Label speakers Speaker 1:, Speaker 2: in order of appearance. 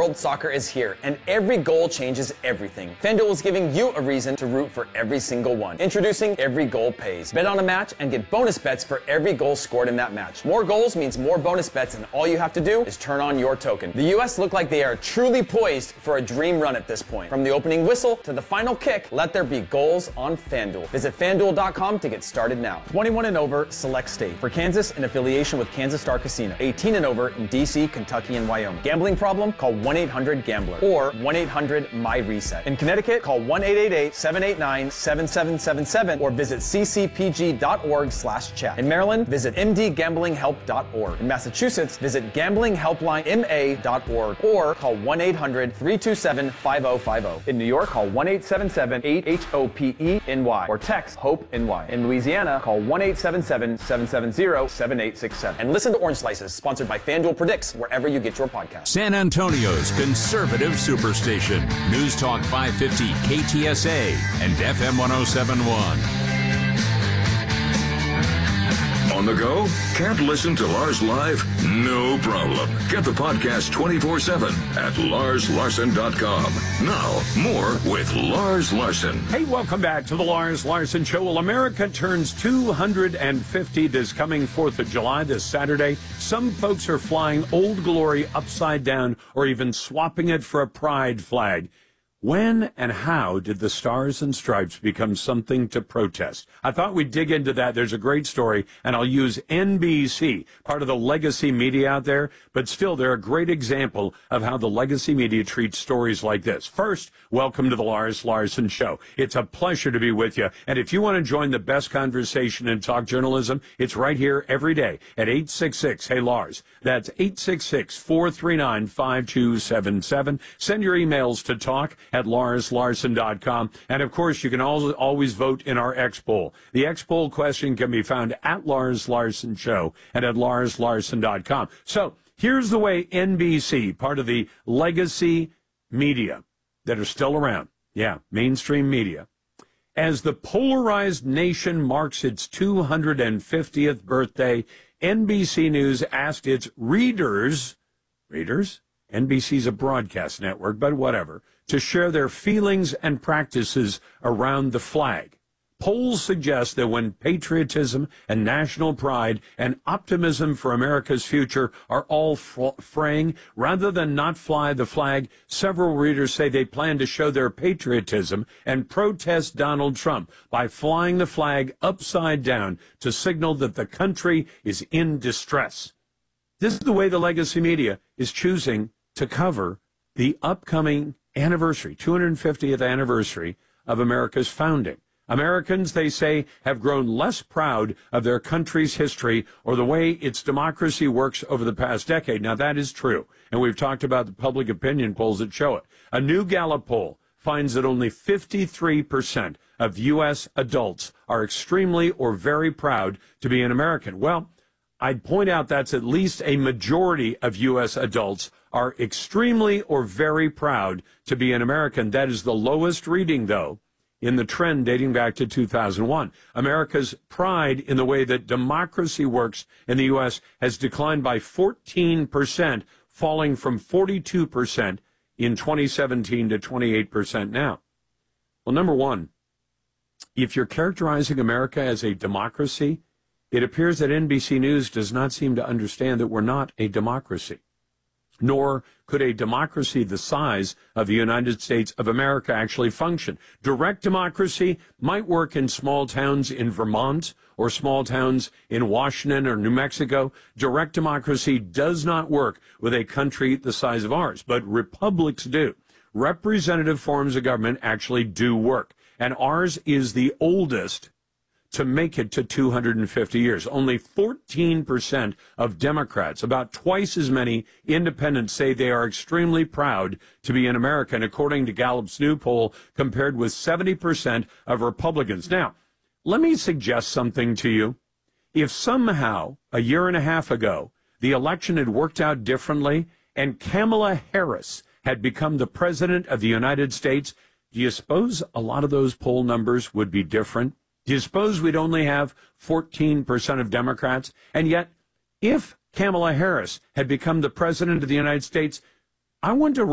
Speaker 1: World Soccer is here, and every goal changes everything. FanDuel is giving you a reason to root for every single one. Introducing Every Goal Pays. Bet on a match and get bonus bets for every goal scored in that match. More goals means more bonus bets, and all you have to do is turn on your token. The U.S. look like they are truly poised for a dream run at this point. From the opening whistle to the final kick, let there be goals on FanDuel. Visit FanDuel.com to get started now. 21 and over, select state. For Kansas, in affiliation with Kansas Star Casino. 18 and over in D.C., Kentucky, and Wyoming. Gambling problem? Call 1-800-GAMBLER or 1-800-MY-RESET. In Connecticut, call 1-888-789-7777 or visit ccpg.org/chat. In Maryland, visit mdgamblinghelp.org. In Massachusetts, visit gamblinghelplinema.org or call 1-800-327-5050. In New York, call 1-877-8-HOPE-NY or text HOPE-NY. In Louisiana, call 1-877-770-7867. And listen to Orange Slices, sponsored by FanDuel Predicts, wherever you get your podcast.
Speaker 2: San Antonio's conservative superstation. News Talk 550 KTSA and FM 1071.
Speaker 3: On the go? Can't listen to Lars live? No problem. Get the podcast 24/7 at LarsLarson.com. Now, more with Lars Larson.
Speaker 4: Hey, welcome back to the Lars Larson Show. Well, America turns 250 this coming 4th of July, this Saturday. Some folks are flying Old Glory upside down or even swapping it for a pride flag. When and how did the Stars and Stripes become something to protest? I thought we'd dig into that. There's a great story, and I'll use NBC, part of the legacy media out there, but still they're a great example of how the legacy media treats stories like this. First, welcome to the Lars Larson Show. It's a pleasure to be with you, and if you want to join the best conversation in talk journalism, it's right here every day at 866-HEY-LARS. That's 866-439-5277. Send your emails to talk at LarsLarson.com. And, of course, you can always vote in our X poll. The X poll question can be found at Lars Larson Show and at LarsLarson.com. So here's the way NBC, part of the legacy media that are still around, mainstream media, as the polarized nation marks its 250th birthday, NBC News asked its readers, NBC's a broadcast network, but whatever, to share their feelings and practices around the flag. Polls suggest that when patriotism and national pride and optimism for America's future are all fraying, rather than not fly the flag, several readers say they plan to show their patriotism and protest Donald Trump by flying the flag upside down to signal that the country is in distress. This is the way the legacy media is choosing to cover the upcoming anniversary, 250th anniversary of America's founding. Americans, they say, have grown less proud of their country's history or the way its democracy works over the past decade. Now, that is true, and we've talked about the public opinion polls that show it. A new Gallup poll finds that only 53% of U.S. adults are extremely or very proud to be an American. Well, I'd point out that's at least a majority of U.S. adults are extremely or very proud to be an American. That is the lowest reading, though, in the trend dating back to 2001. America's pride in the way that democracy works in the U.S. has declined by 14%, falling from 42% in 2017 to 28% now. Well, number one, if you're characterizing America as a democracy, it appears that NBC News does not seem to understand that we're not a democracy, nor could a democracy the size of the United States of America actually function. Direct democracy might work in small towns in Vermont or small towns in Washington or New Mexico. Direct democracy does not work with a country the size of ours, but republics do. Representative forms of government actually do work, and ours is the oldest to make it to 250 years. Only 14% of Democrats, about twice as many independents, say they are extremely proud to be an American, according to Gallup's new poll, compared with 70% of Republicans. Now, let me suggest something to you. If somehow, a year and a half ago, the election had worked out differently and Kamala Harris had become the president of the United States, do you suppose a lot of those poll numbers would be different? Do you suppose we'd only have 14% of Democrats? And yet, if Kamala Harris had become the president of the United States, I wonder